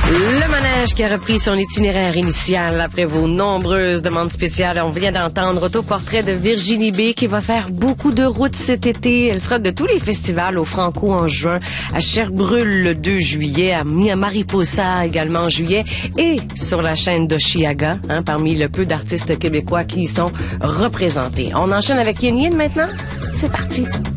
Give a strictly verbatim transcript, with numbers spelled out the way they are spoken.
Le manège qui a repris son itinéraire initial après vos nombreuses demandes spéciales. On vient d'entendre autoportrait de Virginie B qui va faire beaucoup de routes cet été. Elle sera de tous les festivals au Franco en juin, à Sherbrooke le deux juillet, à Mariposa également en juillet et sur la chaîne d'Oshiaga, hein, parmi le peu d'artistes québécois qui y sont représentés. On enchaîne avec Yin Yin maintenant. C'est parti.